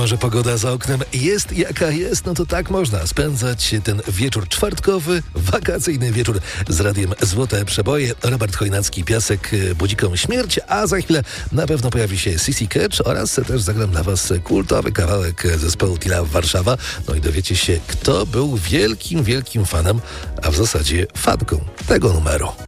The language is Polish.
że pogoda za oknem jest jaka jest, no to tak można spędzać ten wieczór czwartkowy, wakacyjny wieczór z radiem Złote Przeboje. Robert Chojnacki, Piasek, Budziką Śmierć, a za chwilę na pewno pojawi się CC Catch oraz też zagram dla was kultowy kawałek zespołu Tila Warszawa. No i dowiecie się, kto był wielkim fanem, a w zasadzie fanką tego numeru.